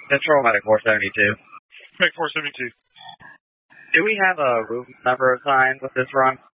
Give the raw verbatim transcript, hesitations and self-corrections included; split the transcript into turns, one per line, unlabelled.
Control Medic four seventy-two.
Medic four seventy-two.
Do we have a room number assigned with this run?